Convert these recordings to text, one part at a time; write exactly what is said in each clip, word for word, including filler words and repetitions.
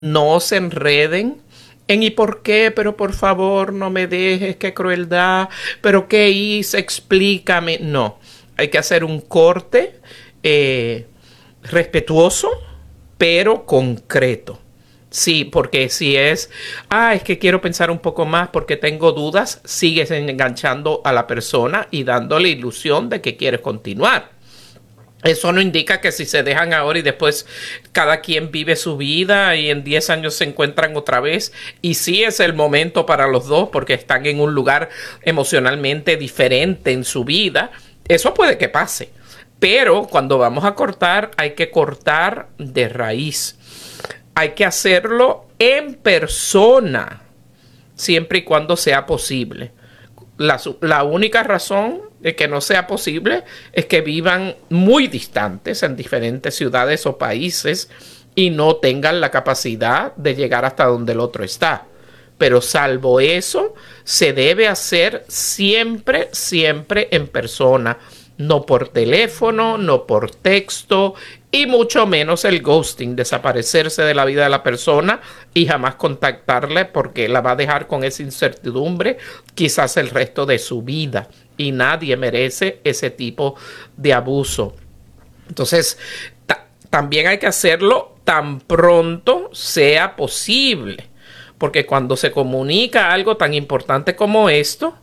No se enreden en ¿y por qué? Pero por favor no me dejes, qué crueldad, pero ¿qué hice? Explícame. No, hay que hacer un corte eh, respetuoso, pero concreto. Sí, porque si es, ah, es que quiero pensar un poco más porque tengo dudas, sigues enganchando a la persona y dándole ilusión de que quieres continuar. Eso no indica que si se dejan ahora y después cada quien vive su vida y en diez años se encuentran otra vez. Y sí es el momento para los dos porque están en un lugar emocionalmente diferente en su vida. Eso puede que pase. Pero cuando vamos a cortar, hay que cortar de raíz. Hay que hacerlo en persona, siempre y cuando sea posible. La, la única razón de que no sea posible es que vivan muy distantes en diferentes ciudades o países y no tengan la capacidad de llegar hasta donde el otro está. Pero salvo eso, se debe hacer siempre, siempre en persona. No por teléfono, no por texto y mucho menos el ghosting, desaparecerse de la vida de la persona y jamás contactarle porque la va a dejar con esa incertidumbre quizás el resto de su vida y nadie merece ese tipo de abuso. Entonces, ta- también hay que hacerlo tan pronto sea posible, porque cuando se comunica algo tan importante como esto,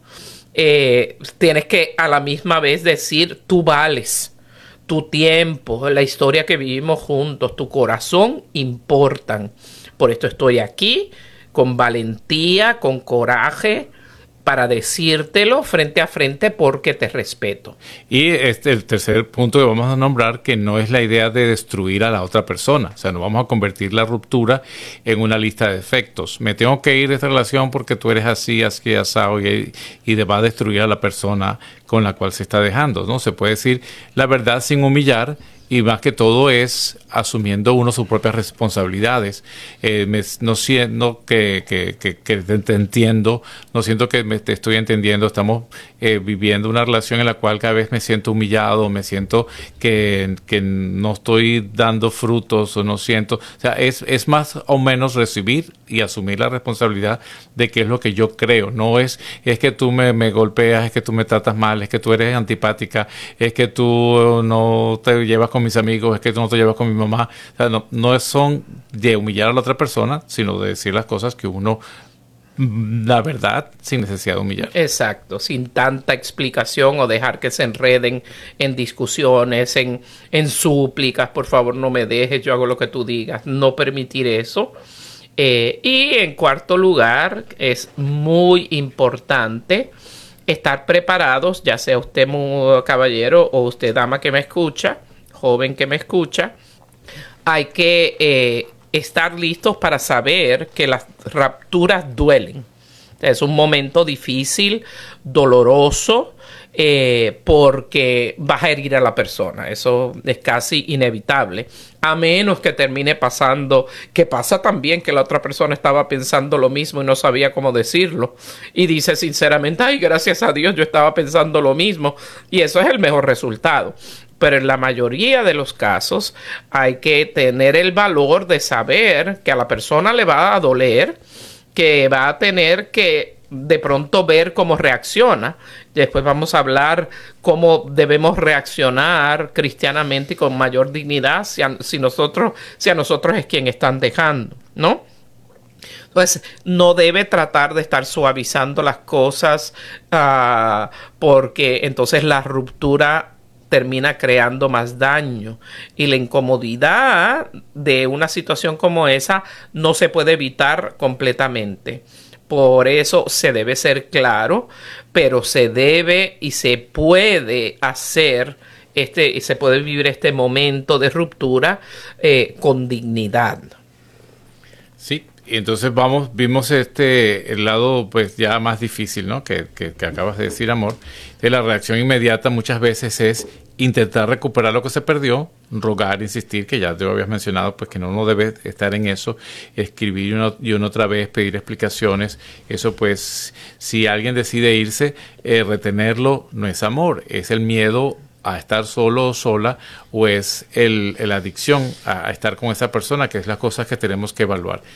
eh, tienes que a la misma vez decir tú vales, tu tiempo, la historia que vivimos juntos, tu corazón importan. Por esto estoy aquí con valentía, con coraje, para decírtelo frente a frente porque te respeto. Y este el tercer punto que vamos a nombrar, que no es la idea de destruir a la otra persona. O sea, no vamos a convertir la ruptura en una lista de defectos. Me tengo que ir de esta relación porque tú eres así, así, asado, y, y va a destruir a la persona con la cual se está dejando, ¿no? Se puede decir la verdad sin humillar. Y más que todo es asumiendo uno sus propias responsabilidades. Eh, me, no siento que, que, que, que te, te entiendo, no siento que me te estoy entendiendo. Estamos eh, viviendo una relación en la cual cada vez me siento humillado, me siento que, que no estoy dando frutos o no siento. O sea, es, es más o menos recibir y asumir la responsabilidad de qué es lo que yo creo. No es, es que tú me, me golpeas, es que tú me tratas mal, es que tú eres antipática, es que tú no te llevas con mis amigos, es que tú no te llevas con mi mamá. O sea, no, no son de humillar a la otra persona, sino de decir las cosas que uno, la verdad, sin necesidad de humillar. Exacto, sin tanta explicación o dejar que se enreden en discusiones, en, en súplicas, por favor no me dejes, yo hago lo que tú digas, no permitir eso. Eh, y en cuarto lugar, es muy importante estar preparados, ya sea usted muy caballero o usted dama que me escucha, joven que me escucha, hay que eh, estar listos para saber que las rupturas duelen. Es un momento difícil, doloroso, eh, porque vas a herir a la persona. Eso es casi inevitable. A menos que termine pasando, que pasa también que la otra persona estaba pensando lo mismo y no sabía cómo decirlo. Y dice sinceramente, ay, gracias a Dios, yo estaba pensando lo mismo. Y eso es el mejor resultado. Pero en la mayoría de los casos hay que tener el valor de saber que a la persona le va a doler, que va a tener que de pronto ver cómo reacciona. Después vamos a hablar cómo debemos reaccionar cristianamente y con mayor dignidad si a, si nosotros, si a nosotros es quien están dejando, ¿no? Entonces, no debe tratar de estar suavizando las cosas uh, porque entonces la ruptura termina creando más daño y la incomodidad de una situación como esa no se puede evitar completamente. Por eso se debe ser claro, pero se debe y se puede hacer este, y se puede vivir este momento de ruptura eh, con dignidad. Sí. Y entonces vamos, vimos este el lado pues ya más difícil, ¿no? Que, que, que acabas de decir, amor. De la reacción inmediata muchas veces es intentar recuperar lo que se perdió, rogar, insistir, que ya te lo habías mencionado, pues que no uno debe estar en eso, escribir una y una otra vez, pedir explicaciones. Eso pues, si alguien decide irse, eh, retenerlo no es amor, es el miedo a estar solo o sola, o es el, la adicción a, a estar con esa persona, que es las cosas que tenemos que evaluar.